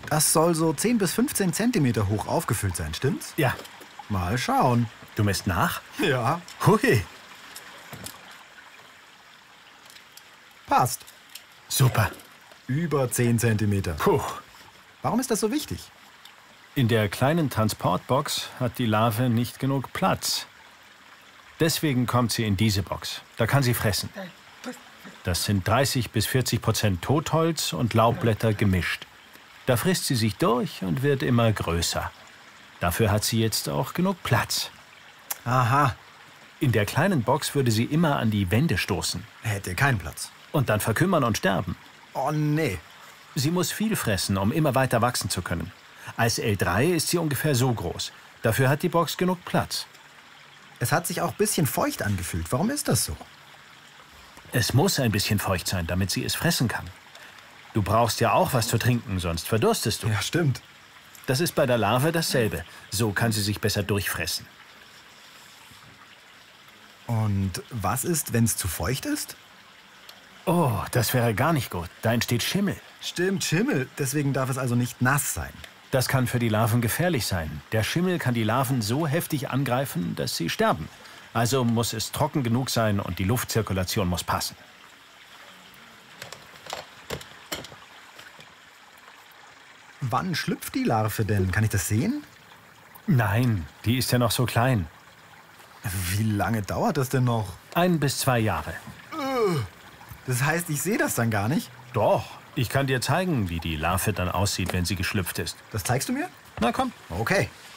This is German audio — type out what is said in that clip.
Das soll so 10 bis 15 Zentimeter hoch aufgefüllt sein, stimmt's? Ja. Mal schauen. Du misst nach? Ja. Hui. Passt. Super. Über 10 Zentimeter. Puh. Warum ist das so wichtig? In der kleinen Transportbox hat die Larve nicht genug Platz. Deswegen kommt sie in diese Box. Da kann sie fressen. Das sind 30 bis 40% Totholz und Laubblätter gemischt. Da frisst sie sich durch und wird immer größer. Dafür hat sie jetzt auch genug Platz. Aha. In der kleinen Box würde sie immer an die Wände stoßen. Hätte keinen Platz. Und dann verkümmern und sterben. Oh nee. Sie muss viel fressen, um immer weiter wachsen zu können. Als L3 ist sie ungefähr so groß. Dafür hat die Box genug Platz. Es hat sich auch ein bisschen feucht angefühlt. Warum ist das so? Es muss ein bisschen feucht sein, damit sie es fressen kann. Du brauchst ja auch was zu trinken, sonst verdurstest du. Ja, stimmt. Das ist bei der Larve dasselbe. So kann sie sich besser durchfressen. Und was ist, wenn es zu feucht ist? Oh, das wäre gar nicht gut. Da entsteht Schimmel. Stimmt, Schimmel. Deswegen darf es also nicht nass sein. Das kann für die Larven gefährlich sein. Der Schimmel kann die Larven so heftig angreifen, dass sie sterben. Also muss es trocken genug sein und die Luftzirkulation muss passen. Wann schlüpft die Larve denn? Kann ich das sehen? Nein, die ist ja noch so klein. Wie lange dauert das denn noch? 1 bis 2 Jahre. Das heißt, ich sehe das dann gar nicht? Doch, ich kann dir zeigen, wie die Larve dann aussieht, wenn sie geschlüpft ist. Das zeigst du mir? Na komm. Okay.